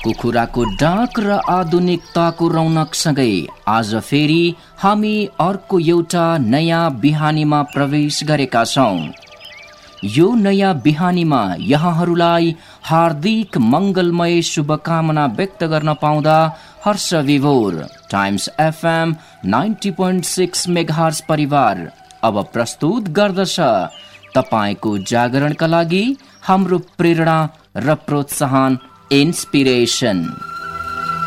कुखुराको डाक र आधुनिकताको रौनकसँगै आज फेरि हामी अर्को एउटा नयाँ बिहानीमा प्रवेश गरेका छौं। यो नयाँ बिहानीमा यहाँहरूलाई हार्दिक मंगलमय शुभकामना व्यक्त गर्न पाउँदा हर्ष विभोर टाइम्स FM 90.6 मेगाहर्ज परिवार अब प्रस्तुत गर्दछ तपाईको जागरणका लागि हाम्रो प्रेरणा र प्रोत्साहन इन्स्पिरेसन।